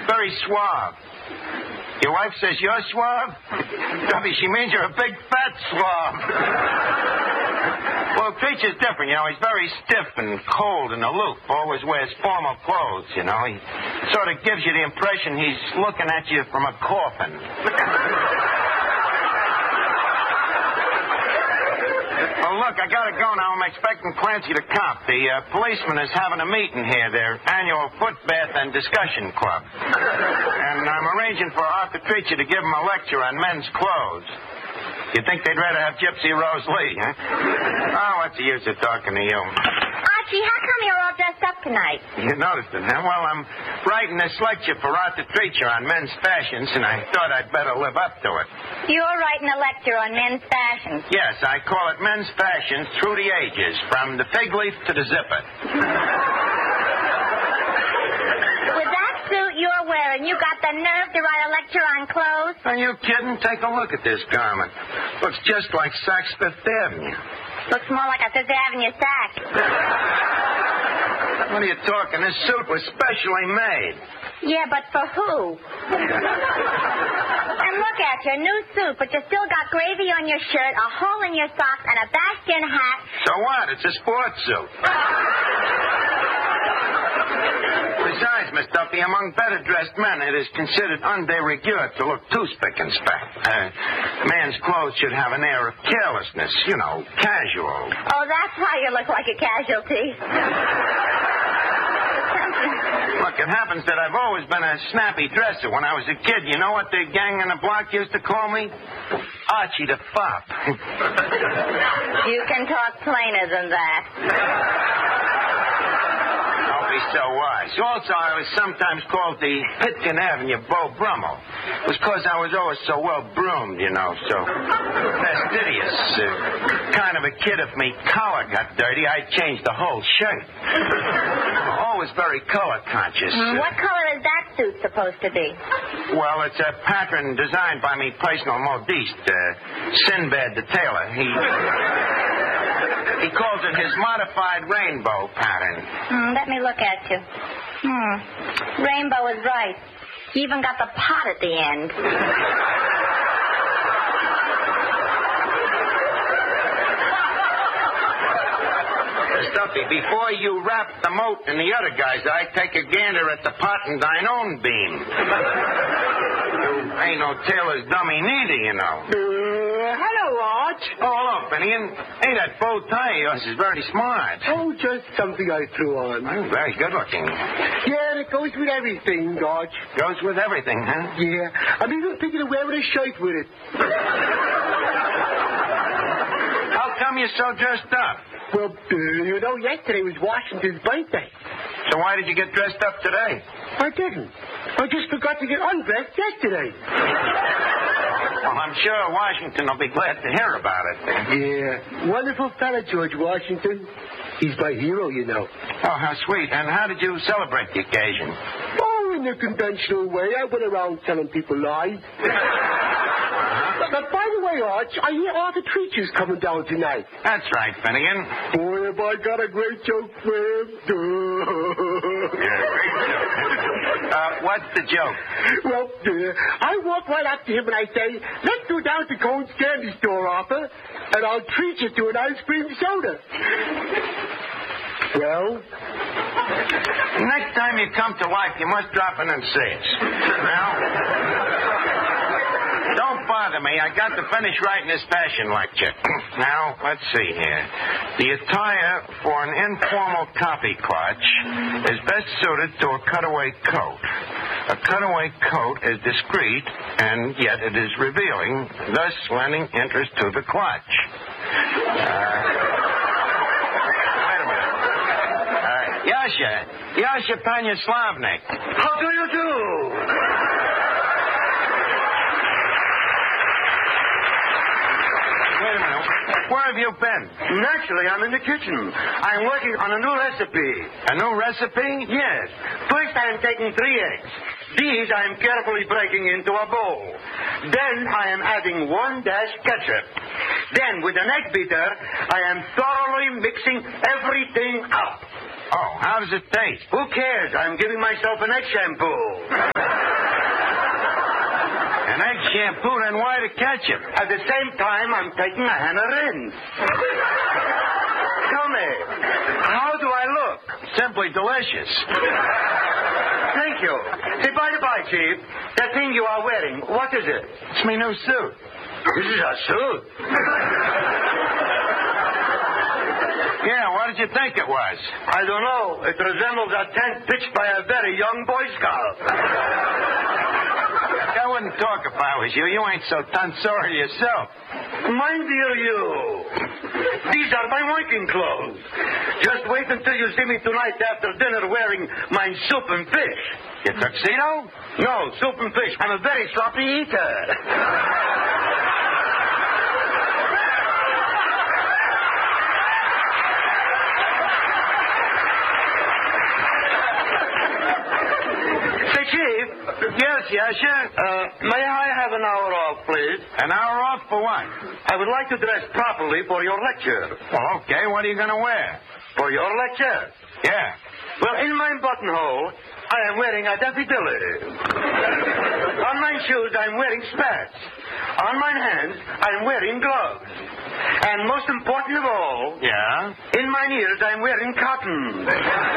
very suave. Your wife says you're suave? Maybe she means you're a big fat suave. Well, Treacher's different, you know. He's very stiff and cold and aloof. Always wears formal clothes, you know. He sort of gives you the impression he's looking at you from a coffin. Well, look, I gotta go now. I'm expecting Clancy to cop. The policeman is having a meeting here, their annual foot bath and discussion club. And I'm arranging for Arthur Treacher to give him a lecture on men's clothes. You think they'd rather have Gypsy Rose Lee, huh? Oh, what's the use of talking to you? Archie, how come you're all dressed up tonight? You noticed it, huh? Well, I'm writing this lecture for Arthur Treacher on men's fashions, and I thought I'd better live up to it. You're writing a lecture on men's fashions. Yes, I call it Men's Fashions Through the Ages, from the fig leaf to the zipper. With that suit you're wearing, you got the nerve to write a lecture on clothes? Are you kidding? Take a look at this garment. Looks just like Saks Fifth Avenue. Looks more like a Fifth Avenue sack. What are you talking? This suit was specially made. Yeah, but for who? And look at you, a new suit, but you still got gravy on your shirt, a hole in your socks, and a bastion hat. So what? It's a sports suit. Besides, Miss Duffy, among better-dressed men, it is considered un de rigueur to look too spick and span. Man's clothes should have an air of carelessness, you know, casual. Oh, that's why you look like a casualty. Look, it happens that I've always been a snappy dresser. When I was a kid, you know what the gang on the block used to call me? Archie the Fop. You can talk plainer than that. So wise. Also, I was sometimes called the Pitkin Avenue Beau Brummel. It was because I was always so well broomed, you know, so fastidious. Kind of a kid, if me collar got dirty, I'd change the whole shirt. Always very color conscious. What color is that suit supposed to be? Well, it's a pattern designed by me personal modiste, Sinbad the tailor. He calls it his modified rainbow pattern. Let me look at you. Rainbow is right. You even got the pot at the end. Stuffy, before you wrap the moat and the other guys, I take a gander at the pot and thine own beam. You ain't no tailor's dummy neither, you know. Hello, Arch. Oh, hello, Finian. Hey, that bow tie of yours is very smart. Oh, just something I threw on. Oh, very good looking. Yeah, and it goes with everything, Arch. Goes with everything, huh? Yeah. I'm even thinking of wearing a shirt with it. How come you're so dressed up? Well, you know, yesterday was Washington's birthday. So why did you get dressed up today? I didn't. I just forgot to get undressed yesterday. Well, I'm sure Washington will be glad to hear about it. Yeah. Wonderful fella, George Washington. He's my hero, you know. Oh, how sweet. And how did you celebrate the occasion? Oh, in the conventional way. I went around telling people lies. But by the way, Arch, I hear Arthur Treacher's coming down tonight. That's right, Finnegan. Boy, have I got a great joke for him. Yeah, great joke. What's the joke? Well, I walk right up to him and I say, let's go down to Cone's Candy Store, Arthur, and I'll treat you to an ice cream soda. Well? Next time you come to life, you must drop in and see us. Now, don't bother me. I got to finish writing this fashion lecture. Now, let's see here. The attire for an informal copy clutch is best suited to a cutaway coat. A cutaway coat is discreet, and yet it is revealing, thus lending interest to the clutch. Wait a minute. Yasha Panyaslavnik. How do you do? Wait a minute. Where have you been? Naturally, I'm in the kitchen. I'm working on a new recipe. A new recipe? Yes. First, I am taking 3 eggs. These I am carefully breaking into a bowl. Then I am adding 1 dash ketchup. Then, with an egg beater, I am thoroughly mixing everything up. Oh, how does it taste? Who cares? I'm giving myself an egg shampoo. shampoo, then why the ketchup? At the same time, I'm taking a Hannah rinse. Tell me, how do I look? Simply delicious. Thank you. Say, by the by, Chief, that thing you are wearing, what is it? It's my new suit. This is a suit. Yeah, what did you think it was? I don't know. It resembles a tent pitched by a very young Boy Scout. I wouldn't talk if I was you. You ain't so tonsorial yourself. Mind you, these are my working clothes. Just wait until you see me tonight after dinner wearing my soup and fish. Your tuxedo? No, soup and fish. I'm a very sloppy eater. Chief? Yes, sure. May I have an hour off, please? An hour off for what? I would like to dress properly for your lecture. Well, okay. What are you going to wear? For your lecture? Yeah. Well, in my buttonhole, I am wearing a daffodilly. On my shoes, I'm wearing spats. On my hands, I'm wearing gloves. And most important of all, Yeah? in my ears, I'm wearing cotton.